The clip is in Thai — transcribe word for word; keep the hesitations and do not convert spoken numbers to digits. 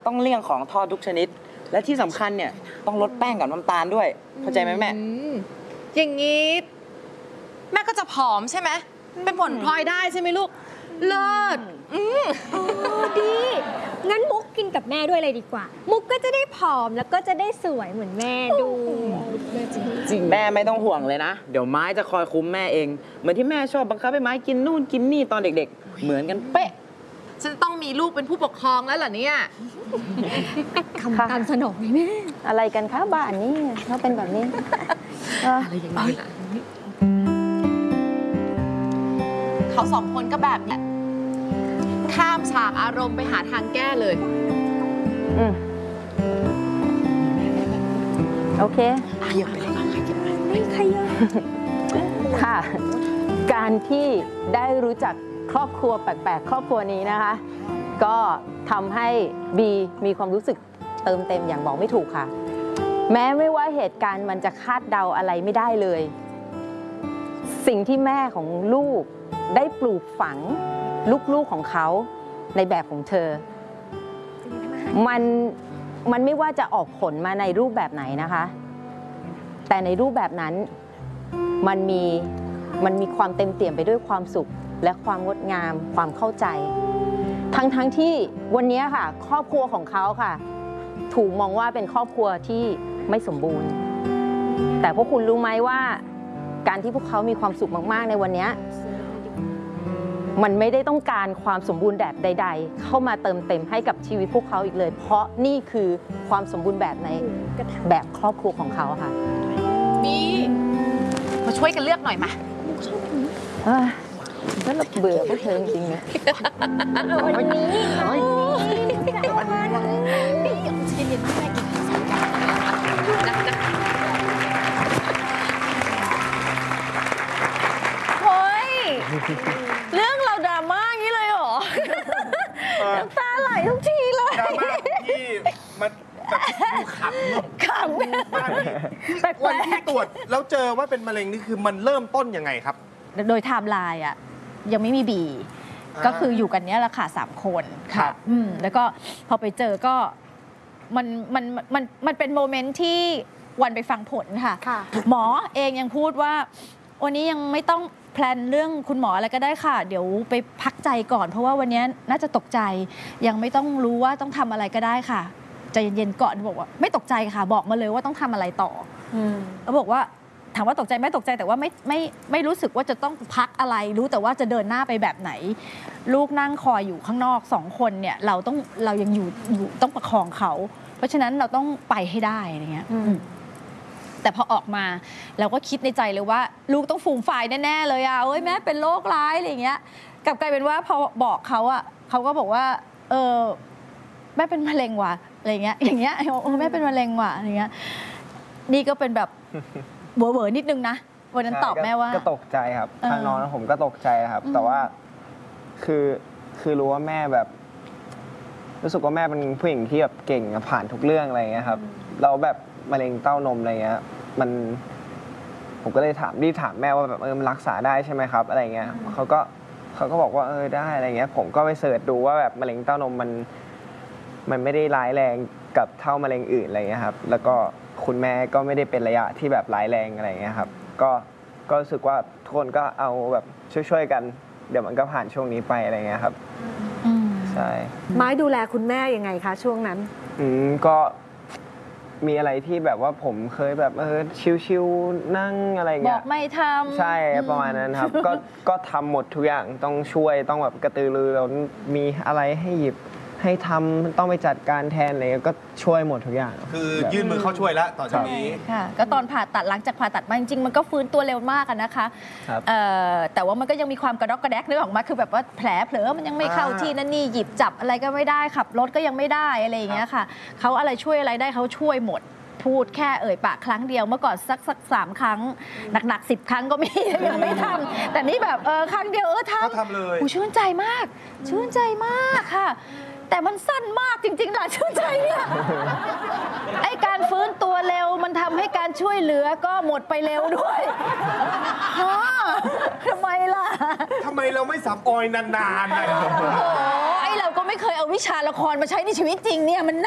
ต้องเลี่ยงของทอดทุกชนิด และที่สำคัญเนี่ยต้องลดแป้งกับน้ำตาลด้วยเข้าใจไหมแม่อย่างนี้แม่ก็จะผอมใช่ไหมเป็นผลพลอยได้ใช่ไหมลูกเลิศอืมดีงั้นมุกกินกับแม่ด้วยเลยดีกว่ามุกก็จะได้ผอมแล้วก็จะได้สวยเหมือนแม่ดูจริงแม่ไม่ต้องห่วงเลยนะเดี๋ยวไม้จะคอยคุ้มแม่เองเหมือนที่แม่ชอบบังคับให้ไม้กินนู่นกินนี่ตอนเด็กๆเหมือนกันเป๊ะฉันต้องมีลูกเป็นผู้ปกครองแล้วเหรอเนี่ยคำตามสนองแม่อะไรกันคะบ้านนี้เขาเป็นแบบนี้อะไรอย่างนี้ล่ะเขาสองคนก็แบบเนี่ยข้ามฉากอารมณ์ไปหาทางแก้เลยอืมโอเคขยับไปเลยขยับไปไม่ขยับค่ะการที่ได้รู้จักครอบครัวแปลกๆครอบครัวนี้นะคะก็ทำให้บีมีความรู้สึกเติมเต็มอย่างบอกไม่ถูกค่ะแม้ไม่ว่าเหตุการณ์มันจะคาดเดาอะไรไม่ได้เลยสิ่งที่แม่ของลูกได้ปลูกฝังลูกๆของเขาในแบบของเธอมันมันไม่ว่าจะออกผลมาในรูปแบบไหนนะคะแต่ในรูปแบบนั้นมันมีมันมีความเต็มเปี่ยมไปด้วยความสุขและความงดงามความเข้าใจทั้งทั้งที่วันนี้ค่ะครอบครัวของเขาค่ะถูกมองว่าเป็นครอบครัวที่ไม่สมบูรณ์แต่พวกคุณรู้ไหมว่าการที่พวกเขามีความสุขมากๆในวันนี้มันไม่ได้ต้องการความสมบูรณ์แบบใดๆเข้ามาเติมเต็มให้กับชีวิตพวกเขาอีกเลยเพราะนี่คือความสมบูรณ์แบบในแบบครอบครัวของเขาค่ะมีมาช่วยกันเลือกหน่อยมาแล้วเราเบื่อพวกเธอจริงๆเนี่ยวันนี้วันนี้กินเย็นๆแม่กินสองกันนะนะเฮ้ยเรื่องเราดราม่าอย่างนี้เลยเหรอน้ำตาไหลทุกทีเลยดราม่าที่มันแบบขำขำวันที่ตรวจแล้วเจอว่าเป็นมะเร็งนี่คือมันเริ่มต้นยังไงครับโดยไทม์ไลน์อ่ะยังไม่มีบีก็คืออยู่กันเนี้ยแหละค่ะสามคนค่ะอืมแล้วก็พอไปเจอก็มันมันมันมันเป็นโมเมนต์ที่วันไปฟังผลค่ะหมอเองยังพูดว่าวันนี้ยังไม่ต้องแพลนเรื่องคุณหมออะไรก็ได้ค่ะเดี๋ยวไปพักใจก่อนเพราะว่าวันนี้น่าจะตกใจยังไม่ต้องรู้ว่าต้องทำอะไรก็ได้ค่ะใจเย็นๆก่อนบอกว่าไม่ตกใจค่ะบอกมาเลยว่าต้องทำอะไรต่อแล้วบอกว่าถามว่าตกใจไม่ตกใจแต่ว่าไม่ไม่ไม่รู้สึกว่าจะต้องพักอะไรรู้แต่ว่าจะเดินหน้าไปแบบไหนลูกนั่งคอยอยู่ข้างนอกสองคนเนี่ยเราต้องเรายังอยู่อยู่ต้องประคองเขาเพราะฉะนั้นเราต้องไปให้ได้อะไรเงี้ยแต่พอออกมาเราก็คิดในใจเลยว่าลูกต้องฟูมฝ่ายแน่ๆเลยอ่ะเอ้ยแม่เป็นโรคร้ายอะไรเงี้ยกลับกลายเป็นว่าพอบอกเขาอ่ะเขาก็บอกว่าเออแม่เป็นมะเร็งว่ะอะไรเงี้ยอย่างเงี้ยโอ้แม่เป็นมะเร็งว่ะอะไรเงี้ยนี่ก็เป็นแบบเวอร์ๆนิดนึงนะวันนั้นตอบแม่ว่าก็ตกใจครับทางน้องผมก็ตกใจครับแต่ว่าคือคือรู้ว่าแม่แบบรู้สึกว่าแม่เป็นผู้หญิงที่แบบเก่งผ่านทุกเรื่องอะไรเงี้ยครับเราแบบมะเร็งเต้านมอะไรเงี้ยมันผมก็เลยถามรีบถามแม่ว่าแบบเออมันรักษาได้ใช่ไหมครับอะไรเงี้ยเขาก็เขาก็บอกว่าเออได้อะไรเงี้ยผมก็ไปเสิร์ชดูว่าแบบมะเร็งเต้านมมันมันไม่ได้ร้ายแรงกับเท่ามะเร็งอื่นอะไรเงี้ยครับแล้วก็คุณแม่ก็ไม่ได้เป็นระยะที่แบบร้ายแรงอะไรเงี้ยครับก็ก็รู้สึกว่าทุกคนก็เอาแบบช่วยๆกันเดี๋ยวมันก็ผ่านช่วงนี้ไปอะไรเงี้ยครับใช่ไม้ดูแลคุณแม่ยังไงคะช่วงนั้นอืมก็มีอะไรที่แบบว่าผมเคยแบบเออชิวๆนั่งอะไรเงี้ยบอกไม่ทำใช่ประมาณนั้นครับก็ก็ทำหมดทุกอย่างต้องช่วยต้องแบบกระตือรือร้นมีอะไรให้หยิบให้ทำต้องไปจัดการแทนอะไรก็ช่วยหมดทุกอย่างคือยื่นมือเข้าช่วยแล้วต่อจากนี้ค่ะก็ตอนผ่าตัดหลังจากผ่าตัดมาจริงๆมันก็ฟื้นตัวเร็วมากนะคะแต่ว่ามันก็ยังมีความกระดอกกระแดกนึกออกมาคือแบบว่าแผลเผลอมันยังไม่เข้าที่นั่นนี่หยิบจับอะไรก็ไม่ได้ขับรถก็ยังไม่ได้อะไรอย่างเงี้ยค่ะเขาอะไรช่วยอะไรได้เขาช่วยหมดพูดแค่เอ่ยปากครั้งเดียวเมื่อก่อนสักสักสามครั้งหนักๆสิบครั้งก็มียังไม่ทำแต่นี่แบบเออครั้งเดียวเออทำก็ทำเลยชื่นใจมากชื่นใจมากค่ะแต่มันสั้นมากจริงๆล่ะชื่นใจเนี่ยไอ้การฟื้นตัวเร็วมันทำให้การช่วยเหลือก็หมดไปเร็วด้วยทำไมล่ะทำไมเราไม่สับออยนานๆนะโอ้ไอ้เราก็ไม่ไม่เคยเอาวิชาละครมาใช้ในชีวิตจริงเนี่ยมัน